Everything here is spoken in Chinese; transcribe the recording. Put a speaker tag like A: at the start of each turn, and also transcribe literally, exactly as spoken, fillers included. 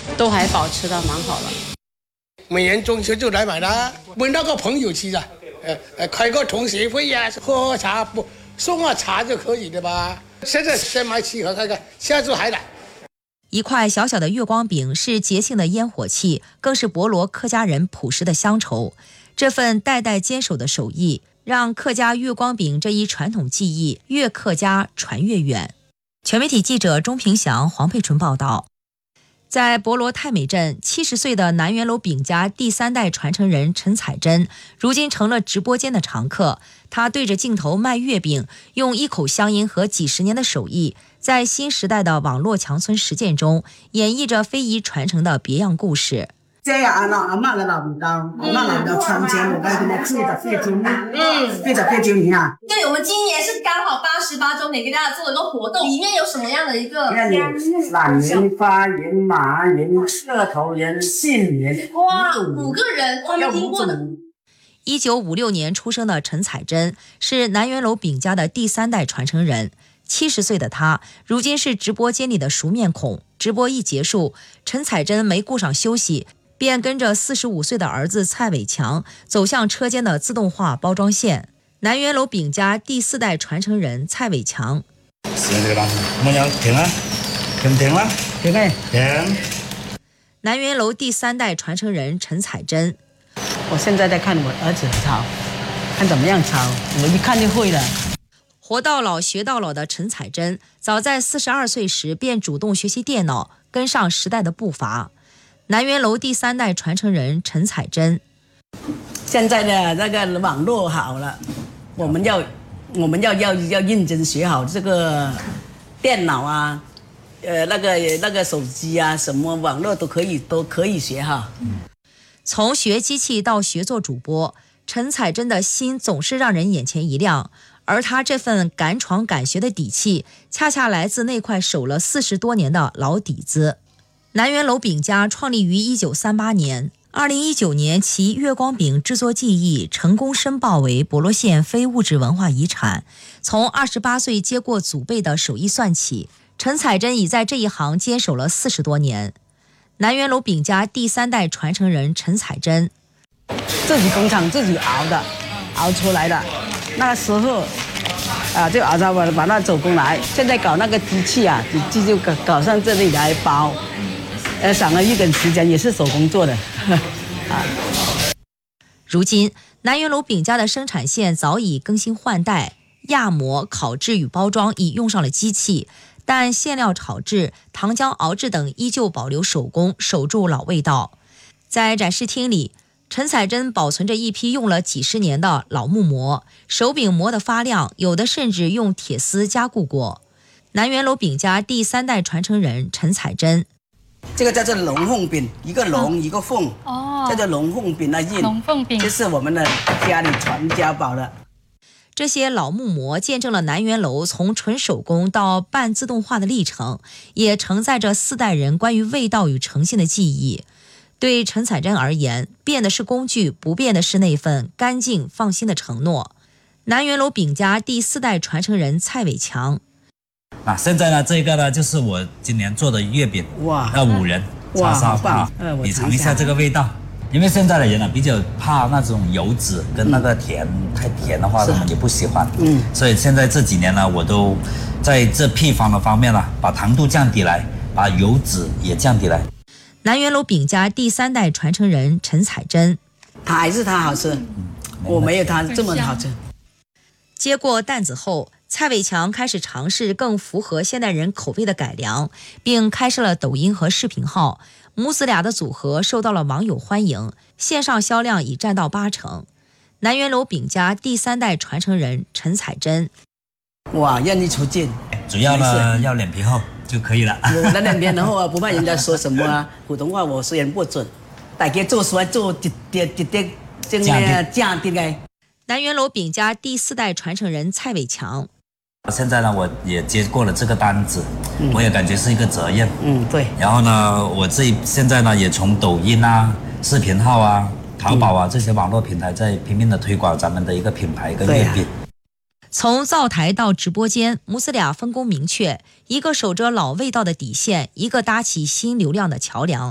A: 都还保持的蛮好的。
B: 每年中秋就来买了，问那个朋友去的，呃呃，开个同学会呀、啊，喝喝茶不送个茶就可以的吧。现在先买七盒看看，下次还来。
C: 一块小小的月光饼是节庆的烟火气，更是博罗客家人朴实的乡愁。这份代代坚守的手艺，让客家月光饼这一传统技艺越客家传越远。全媒体记者钟平祥、黄佩纯报道。在博罗太美镇，七十岁的南园楼饼家第三代传承人陈彩珍，如今成了直播间的常客。他对着镜头卖月饼，用一口乡音和几十年的手艺，在新时代的网络墙村实践中，演绎着非遗传承的别样故事。
D: 这个阿老阿嬷的老味道，阿嬷老的传承，我们的记得非常嗯，非常非常厉害。
E: 对，我们今年是刚好八十八周年，给大家做一个活动，里面有什么样的一个？
D: 懒人、花人、马人、社头人、杏人，
E: 哇，五个人，我没听过的。
C: 一九五六年出生的陈彩珍是南园楼饼家的第三代传承人。七十岁的他，如今是直播间里的熟面孔。直播一结束，陈彩珍没顾上休息，便跟着四十五岁的儿子蔡伟强走向车间的自动化包装线。南园楼饼家第四代传承人蔡伟强，
F: 行，这个档子，我们要停了，停停了，
D: 停哎，
F: 停。
C: 南园楼第三代传承人陈彩珍，
D: 我现在在看我儿子炒，看怎么样炒，我一看就会了。
C: 活到老学到老的陈彩珍，早在四十二岁时便主动学习电脑，跟上时代的步伐。南园楼第三代传承人陈彩珍，
D: 现在的那个网络好了，我们要我们要要要认真学好这个电脑啊，呃，那个那个手机啊，什么网络都可以都可以学哈。
C: 从学机器到学做主播，陈彩珍的心总是让人眼前一亮。而他这份敢闯敢学的底气，恰恰来自那块守了四十多年的老底子。南园楼饼家创立于一九三八年，二零一九年其月光饼制作技艺成功申报为博罗县非物质文化遗产。从二十八岁接过祖辈的手艺算起，陈彩珍已在这一行坚守了四十多年。南园楼饼家第三代传承人陈彩珍，
D: 自己工厂自己熬的，熬出来的。那时候，啊，就熬着把把那手工来，现在搞那个机器啊，机器就搞搞上这里来包，呃，省了一点时间，也是手工做的。啊，
C: 如今南园楼饼家的生产线早已更新换代，压模、烤制与包装已用上了机器，但馅料炒制、糖浆熬制等依旧保留手工，守住老味道。在展示厅里，陈彩珍保存着一批用了几十年的老木模，手柄磨得发亮，有的甚至用铁丝加固过。南园楼饼家第三代传承人陈彩珍，
D: 这个叫做龙凤饼，一个龙、嗯、一个凤，
G: 哦，
D: 叫做龙凤饼的印。
G: 龙凤饼，
D: 这是我们的家里传家宝了。
C: 这些老木模见证了南园楼从纯手工到半自动化的历程，也承载着四代人关于味道与诚信的记忆。对陈彩珍而言，变的是工具，不变的是那份干净放心的承诺。南园楼饼家第四代传承人蔡伟强，
F: 那现在呢，这个呢就是我今年做的月饼，
D: 哇，
F: 要五仁叉烧包，你尝一下这个味道。因为现在的人呢比较怕那种油脂跟那个甜，嗯、太甜的话他们也不喜欢，嗯，所以现在这几年呢，我都在这配方的方面呢，把糖度降低来，把油脂也降低来。
C: 南园楼饼家第三代传承人陈彩珍，
D: 他还是他好吃，嗯、我没有他这么好吃。
C: 接过担子后，蔡伟强开始尝试更符合现代人口味的改良，并开设了抖音和视频号。母子俩的组合受到了网友欢迎，线上销量已占到八成。南园楼饼家第三代传承人陈彩珍，
D: 哇，愿意出镜，
F: 主要呢要脸皮厚就可以了。
D: 我的脸皮很厚啊，不怕人家说什么啊。普通话我虽然不准，大家做出来做一点一点这个价的个。
C: 南园楼饼家第四代传承人蔡伟强，
F: 现在呢，我也接过了这个单子，嗯、我也感觉是一个责任。
D: 嗯，对。
F: 然后呢，我自己现在呢，也从抖音啊、视频号啊、淘宝啊、嗯、这些网络平台，在拼命的推广咱们的一个品牌跟月饼。
C: 从灶台到直播间，母子俩分工明确，一个守着老味道的底线，一个搭起新流量的桥梁。